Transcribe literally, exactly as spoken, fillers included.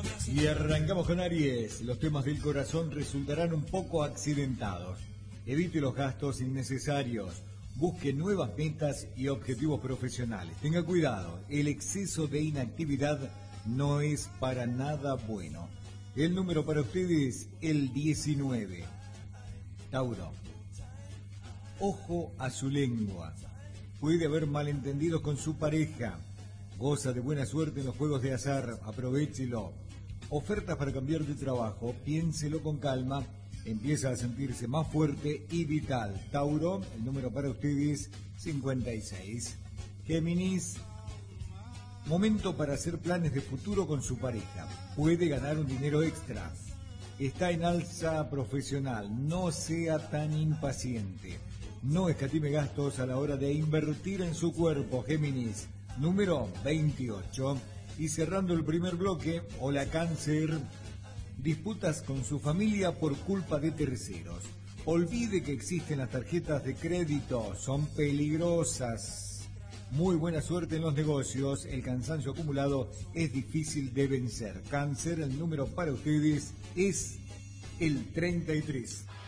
Y arrancamos con Aries. Los temas del corazón resultarán un poco accidentados. Evite los gastos innecesarios. Busque nuevas metas y objetivos profesionales. Tenga cuidado, el exceso de inactividad no es para nada bueno. El número para ustedes, el diecinueve. Tauro. Ojo a su lengua. Puede haber malentendidos con su pareja. Goza de buena suerte en los juegos de azar. Aprovéchelo. Ofertas para cambiar de trabajo. Piénselo con calma. Empieza a sentirse más fuerte y vital. Tauro, el número para ustedes, cincuenta y seis. Géminis. Momento para hacer planes de futuro con su pareja. Puede ganar un dinero extra. Está en alza profesional. No sea tan impaciente. No escatime gastos a la hora de invertir en su cuerpo, Géminis. Número veintiocho. Y cerrando el primer bloque, hola Cáncer. Disputas con su familia por culpa de terceros. Olvide que existen las tarjetas de crédito. Son peligrosas. Muy buena suerte en los negocios. El cansancio acumulado es difícil de vencer. Cáncer, el número para ustedes es el treinta y tres.